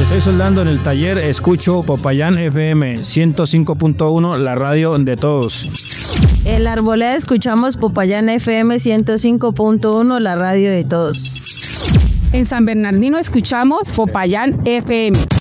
estoy soldando en el taller, escucho Popayán FM 105.1, la radio de todos. En la Arboleda escuchamos Popayán FM 105.1, la radio de todos. En San Bernardino escuchamos Popayán FM.